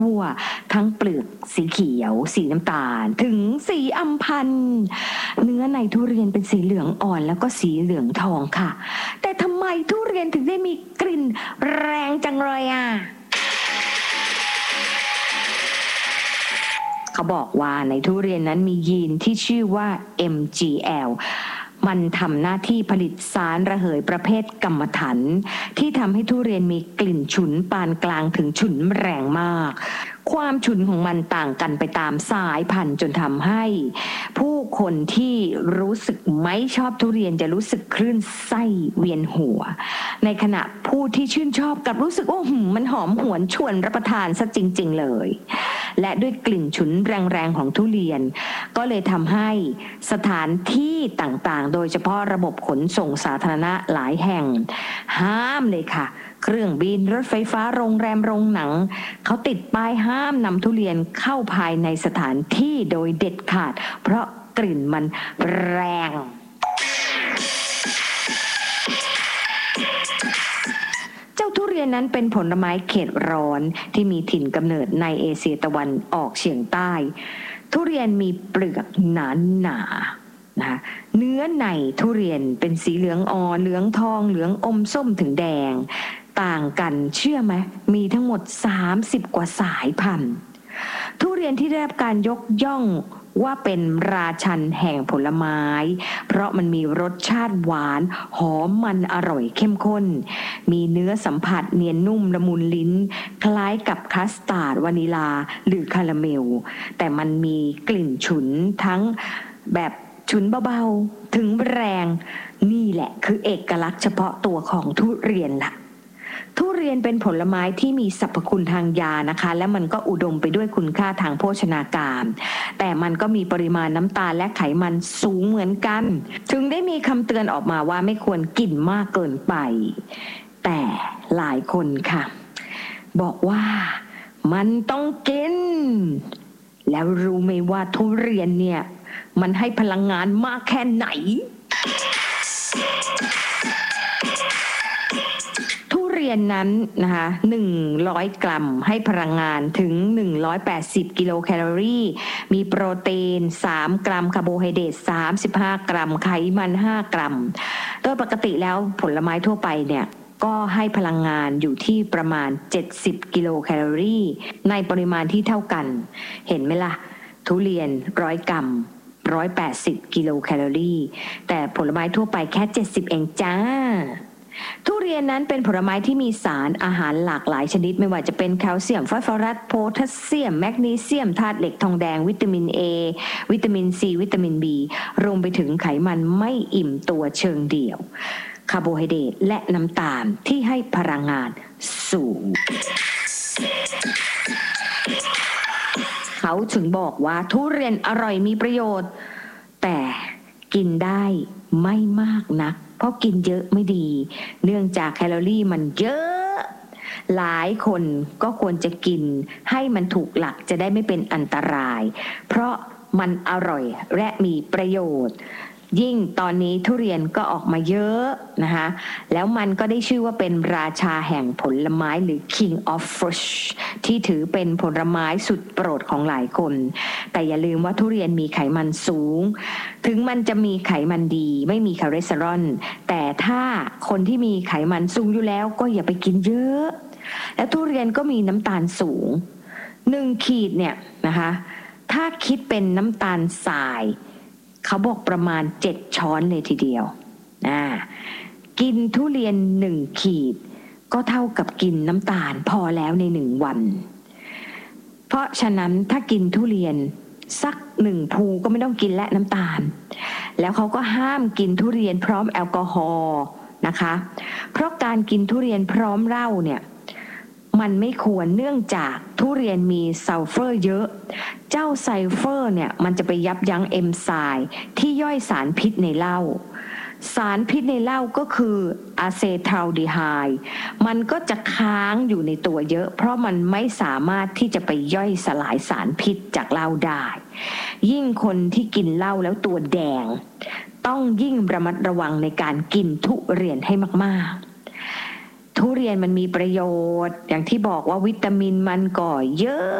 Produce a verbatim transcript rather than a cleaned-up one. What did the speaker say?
ทั่วทั้งเปลือกสีเขียวสีน้ำตาลถึงสีอัมพันธ์เนื้อในทุเรียนเป็นสีเหลืองอ่อนแล้วก็สีเหลืองทองค่ะแต่ทำไมทุเรียนถึงได้มีกลิ่นแรงจังเลยอ่ะเขาบอกว่าในทุเรียนนั้นมียีนที่ชื่อว่า เอ็ม จี แอล มันทำหน้าที่ผลิตสารระเหยประเภทกรรมฐานที่ทำให้ทุเรียนมีกลิ่นฉุนปานกลางถึงฉุนแรงมากความฉุนของมันต่างกันไปตามสายพันธุ์จนทำให้ผู้คนที่รู้สึกไม่ชอบทุเรียนจะรู้สึกคลื่นไส้เวียนหัวในขณะผู้ที่ชื่นชอบกับรู้สึกว่าหืมมันหอมหวนชวนรับประทานซะจริงๆเลยและด้วยกลิ่นฉุนแรงๆของทุเรียนก็เลยทำให้สถานที่ต่างๆโดยเฉพาะระบบขนส่งสาธารณะหลายแห่งห้ามเลยค่ะเครื่องบินรถไฟฟ้าโรงแรมโรงหนังเขาติดป้ายห้ามนำทุเรียนเข้าภายในสถานที่โดยเด็ดขาดเพราะกลิ่นมันแรงเจ้าทุเรียนนั้นเป็นผลไม้เขตร้อนที่มีถิ่นกำเนิดในเอเชียตะวันออกเฉียงใต้ทุเรียนมีเปลือกหนาหนานะเนื้อในทุเรียนเป็นสีเหลืองอ่อนเหลืองทองเหลืองอมส้มถึงแดงต่างกันเชื่อไหมมีทั้งหมดสามสิบกว่าสายพันธุ์ทุเรียนที่ได้รับการยกย่องว่าเป็นราชันแห่งผลไม้เพราะมันมีรสชาติหวานหอมมันอร่อยเข้มข้นมีเนื้อสัมผัสเนียนนุ่มละมุนลิ้นคล้ายกับคัสตาร์ดวานิลาหรือคาราเมลแต่มันมีกลิ่นฉุนทั้งแบบฉุนเบาๆถึงแรงนี่แหละคือเอกลักษณ์เฉพาะตัวของทุเรียนล่ะทุเรียนเป็นผลไม้ที่มีสรรพคุณทางยานะคะและมันก็อุดมไปด้วยคุณค่าทางโภชนาการแต่มันก็มีปริมาณน้ำตาลและไขมันสูงเหมือนกันถึงได้มีคำเตือนออกมาว่าไม่ควรกินมากเกินไปแต่หลายคนค่ะบอกว่ามันต้องกินแล้วรู้ไหมว่าทุเรียนเนี่ยมันให้พลังงานมากแค่ไหนทุเรียนนั้นนะคะหนึ่งร้อยกรัมให้พลังงานถึงหนึ่งร้อยแปดสิบกิโลแคลอรี่มีโปรตีนสามกรัมคาร์โบไฮเดรตสามสิบห้ากรัมไขมันห้ากรัมโดยปกติแล้วผลไม้ทั่วไปเนี่ยก็ให้พลังงานอยู่ที่ประมาณเจ็ดสิบกิโลแคลอรี่ในปริมาณที่เท่ากันเห็นไหมล่ะทุเรียนร้อยกรัมหนึ่งร้อยแปดสิบกิโลแคลอรี่แต่ผลไม้ทั่วไปแค่เจ็ดสิบเองจ้าทุเรียนนั้นเป็นผลไม้ที่มีสารอาหารหลากหลายชนิดไม่ว่าจะเป็นแคลเซียมฟอสฟอรัสโพแทสเซียมแมกนีเซียมธาตุเหล็กทองแดงวิตามิน A วิตามิน C วิตามิน B รวมไปถึงไขมันไม่อิ่มตัวเชิงเดี่ยวคาร์โบไฮเดรตและน้ำตาลที่ให้พลังงานสูงเขาถึงบอกว่าทุเรียนอร่อยมีประโยชน์แต่กินได้ไม่มากนักเพราะกินเยอะไม่ดีเนื่องจากแคลอรี่มันเยอะหลายคนก็ควรจะกินให้มันถูกหลักจะได้ไม่เป็นอันตรายเพราะมันอร่อยและมีประโยชน์ยิ่งตอนนี้ทุเรียนก็ออกมาเยอะนะคะแล้วมันก็ได้ชื่อว่าเป็นราชาแห่งผลไม้หรือ King of Fruit ที่ถือเป็นผลไม้สุดโปรดของหลายคนแต่อย่าลืมว่าทุเรียนมีไขมันสูงถึงมันจะมีไขมันดีไม่มีคอเลสเตอรอลแต่ถ้าคนที่มีไขมันสูงอยู่แล้วก็อย่าไปกินเยอะแล้วทุเรียนก็มีน้ำตาลสูงหนึ่งขีดเนี่ยนะคะถ้าคิดเป็นน้ำตาลทรายเขาบอกประมาณเจ็ดช้อนเลยทีเดียวอ่ากินทุเรียนหนึ่งขีดก็เท่ากับกินน้ำตาลพอแล้วในหนึ่งวันเพราะฉะนั้นถ้ากินทุเรียนสักหนึ่งภูก็ไม่ต้องกินและน้ำตาลแล้วเขาก็ห้ามกินทุเรียนพร้อมแอลกอฮอล์นะคะเพราะการกินทุเรียนพร้อมเหล้าเนี่ยมันไม่ควรเนื่องจากทุเรียนมีซัลเฟอร์เยอะเจ้าซัลเฟอร์เนี่ยมันจะไปยับยั้งเอนไซม์ที่ย่อยสารพิษในเหล้าสารพิษในเหล้าก็คืออะเซทัลดีไฮด์มันก็จะค้างอยู่ในตัวเยอะเพราะมันไม่สามารถที่จะไปย่อยสลายสารพิษจากเหล้าได้ยิ่งคนที่กินเหล้าแล้วตัวแดงต้องยิ่งระมัดระวังในการกินทุเรียนให้มากๆทุเรียนมันมีประโยชน์อย่างที่บอกว่าวิตามินมันก็เยอะ